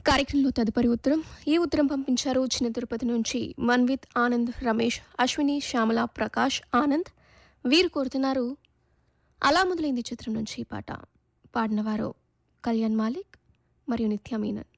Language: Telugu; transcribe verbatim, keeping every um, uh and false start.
కార్యక్రమంలో తదుపరి ఉత్తరం. ఈ ఉత్తరం పంపించారు చిన్న తిరుపతి నుంచి మన్విత్, ఆనంద్, రమేష్, అశ్విని, శ్యామల, ప్రకాష్, ఆనంద్. వీరు కోరుతున్నారు అలా మొదలైంది చిత్రం నుంచి ఈ పాట. పాడినవారు కళ్యాణ్ మాలిక్ మరియు నిత్య మీనన్.